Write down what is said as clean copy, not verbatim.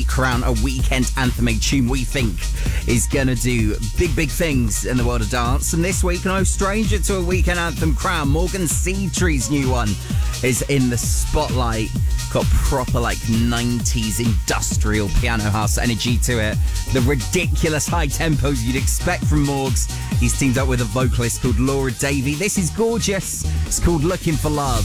crown a weekend anthem, a tune we think is going to do big things in the world of dance. And this week, no stranger to a weekend anthem crown. Morgan Seatree's new one is in the spotlight. Got proper 90s industrial piano house energy to it. The ridiculous high tempos you'd expect from Morgs. He's teamed up with a vocalist called Laura Davey. This is gorgeous. It's called Looking for Love.